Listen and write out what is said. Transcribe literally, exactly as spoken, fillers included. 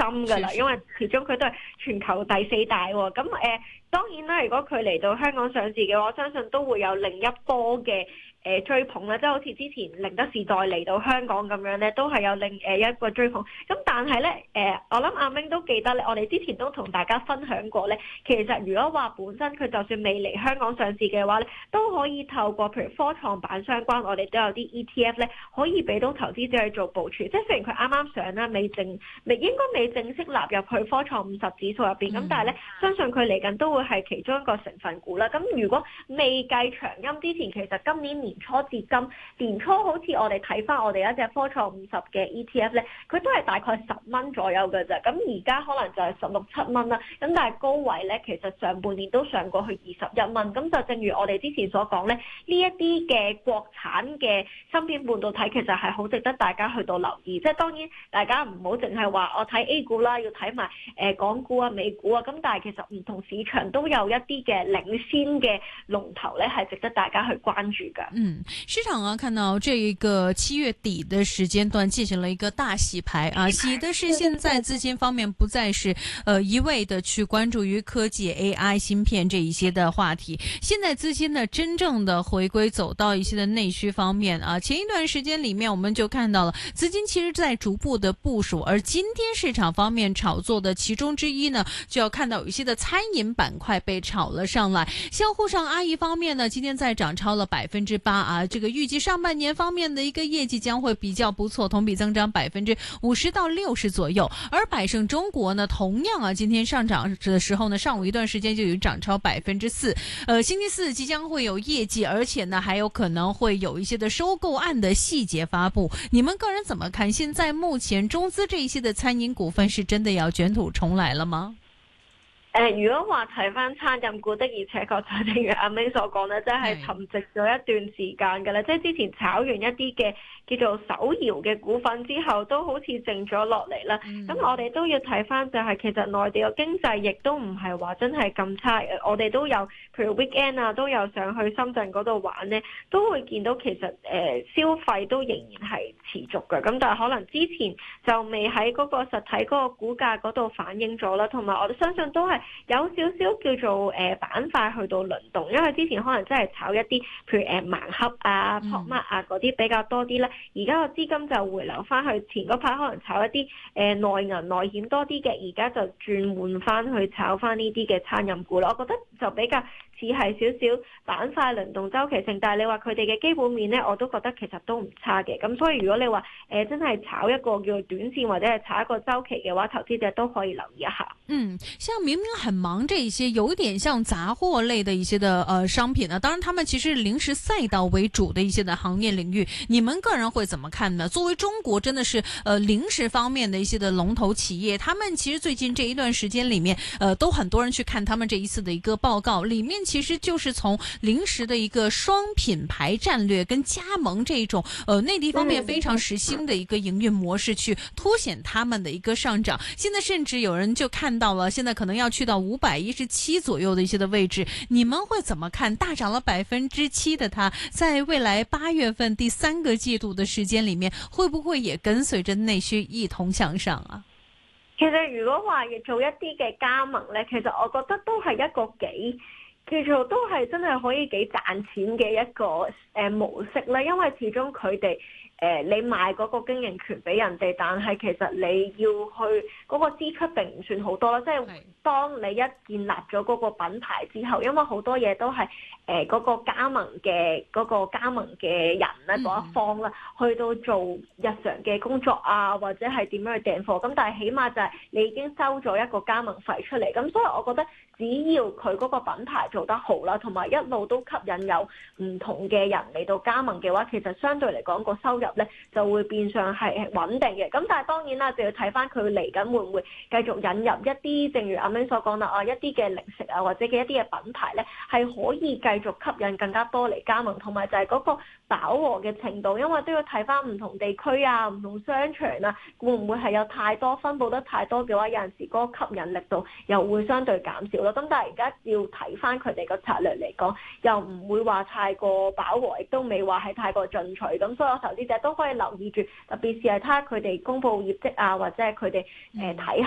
心㗎啦，因為始終佢都係全球第四大喎。咁誒、呃、當然啦，如果佢嚟到香港上市嘅話，我相信都會有另一波嘅誒追捧啦，即係好似之前寧德時代嚟到香港咁樣咧，都係有另誒一個追捧。咁但係咧誒，我諗阿明都記得咧，我哋之前都同大家分享過咧，其實如果話本身佢就算未嚟香港上市嘅話咧，都可以透過譬如科創板相關，我哋都有啲 E T F 咧，可以俾到投資者去做部署。即係雖然佢啱啱上啦，未正未應該未正式納入去科創五十指數入邊，咁、嗯、但係咧，相信佢嚟緊都會係其中一個成分股啦。咁如果未計長陰之前，其實今年年初至今，年初好似我哋睇翻我哋一隻科創五十嘅 E T F 咧，佢都係大概十蚊左右嘅啫。咁而家可能就係十六七蚊啦。咁但係高位咧，其實上半年都上過去二十一蚊。咁就正如我哋之前所講咧，呢一啲嘅國產嘅芯片半導體，其實係好值得大家去到留意。即係當然，大家唔好淨係話我睇 A 股啦，要睇埋誒港股啊、美股啊。咁但係其實唔同市場都有一啲嘅領先嘅龍頭咧，係值得大家去關注㗎。 嗯，市場啊，看到這一個七月底的時間段進行了一個大洗牌啊，洗的是現在資金方面不再是呃一味的去關注於科技 A I 芯片這一些的話題，現在資金呢真正的回歸走到一些的內需方面啊。前一段時間裏面我們就看到了資金其實在逐步的部署，而今天市場方面炒作的其中之一呢，就要看到有一些的餐飲板塊被炒了上來，像滬上阿姨方面呢，今天在漲超了百分之八啊，這個預計上半年方面的一個業績將會比較不錯，同比增長百分之五十到六十左右。而百勝中國呢，同樣啊，今天上漲的時候呢，上午一段時間就已經漲超百分之四。呃，星期四即將會有業績，而且呢，還有可能會有一些的收購案的細節發布。你們個人怎麼看？現在目前中資這一些的餐飲股份是真的要捲土重來了嗎？ 誒、呃，如果話睇翻餐飲股的，而且確就正如阿 May 所講咧，即係沉寂咗一段時間嘅啦。即係之前炒完一啲嘅叫做手搖嘅股份之後，都好似靜咗落嚟啦。咁、嗯、我哋都要睇翻，就係其實內地嘅經濟亦都唔係話真係咁差。我哋都有譬如 weekend 啊，都有上去深圳嗰度玩咧，都會見到其實誒、呃、消費都仍然係持續嘅。咁但係可能之前就未喺嗰個實體嗰個股價嗰度反映咗啦，同埋我哋相信都係有少少叫做誒、呃、板塊去到輪動，因為之前可能真係炒一啲譬如誒、呃、盲盒啊、Pop Mart 啊嗰啲比較多啲咧，而家個資金就回流翻去前嗰排可能炒一啲誒、呃、內銀內險多啲嘅，而家就轉換翻去炒翻呢啲嘅餐飲股啦。我覺得就比較似係少少板塊輪動周期性，但係你話佢哋嘅基本面咧，我都覺得其實都唔差嘅。咁所以如果你話誒、呃、真係炒一個叫做短線或者係炒一個周期嘅話，投資者都可以留意一下。 嗯，像明明很忙這一些，有一點像雜貨類的一些的呃商品呢。當然，他們其實是零食賽道為主的一些的行業領域。你們個人會怎麼看呢？作為中國真的是呃零食方面的一些的龍頭企業，他們其實最近這一段時間裏面，呃，都很多人去看他們這一次的一個報告，裏面其實就是從零食的一個雙品牌戰略跟加盟這種呃內地方面非常實行的一個營運模式，去凸顯他們的一個上漲。現在甚至有人就看到了，現在可能要去到五百一十七左右的一些的位置。你們會怎麼看？大漲了百分之七的它，在未來八月份第三個季度的時間裏面，會不會也跟隨着內需一同向上啊？ 其實如果話要做一啲嘅加盟呢，其實我覺得都係一個幾叫做都係真係可以幾賺錢嘅一個誒、呃、模式啦，因為始終佢哋。誒、呃，你賣嗰個經營權俾人哋，但係其實你要去嗰個支出並唔算好多啦。即係當你一建立咗嗰個品牌之後，因為好多嘢都係誒嗰個加盟嘅嗰、嗰個加盟嘅人咧嗰一方啦，去到做日常嘅工作啊，或者係點樣去訂貨。咁但係起碼就係你已經收咗一個加盟費出嚟。咁所以我覺得只要佢嗰個品牌做得好啦，同埋一路都吸引有唔同嘅人嚟到加盟嘅話，其實相對嚟講個收入咧就會變相係穩定嘅，咁但係當然啦，就要睇翻佢嚟緊會唔會繼續引入一啲，正如阿 Min 所講啦，啊一啲嘅零食啊或者嘅一啲嘅品牌咧，係可以繼續吸引更加多嚟加盟，同埋就係嗰個飽和嘅程度，因為都要睇翻唔同地區啊、唔同商場啊，會唔會係有太多分佈得太多嘅話，有陣時嗰個吸引力度又會相對減少咯。咁但係而家要睇翻佢哋個策略嚟講，又唔會話太過飽和，亦都未話係太過進取，咁所以我投資者都可以留意住，特別是係睇下佢哋公布業績啊，或者係佢哋誒睇